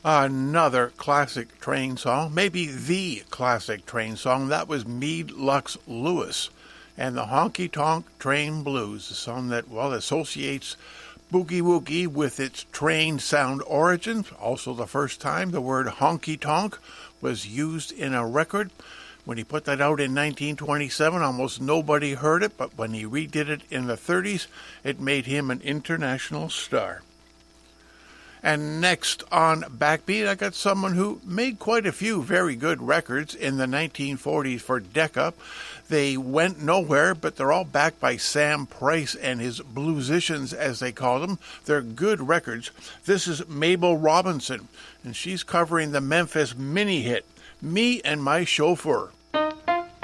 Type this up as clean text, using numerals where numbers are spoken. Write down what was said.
Another classic train song, maybe the classic train song, that was Meade Lux Lewis and the Honky Tonk Train Blues, a song that, well, associates Boogie Woogie with its train sound origins. Also the first time the word honky tonk was used in a record. When he put that out in 1927, almost nobody heard it, but when he redid it in the 30s, it made him an international star. And next on Backbeat, I got someone who made quite a few very good records in the 1940s for Decca. They went nowhere, but they're all backed by Sam Price and his bluesicians, as they call them. They're good records. This is Mabel Robinson, and she's covering the Memphis mini hit, Me and My Chauffeur.